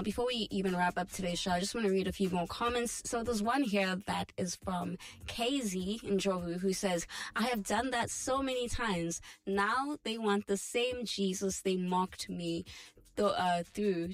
before we even wrap up today's show, I just want to read a few more comments. So there's one here that is from KZ in Jovu who says, I have done that so many times. Now they want the same Jesus they mocked me through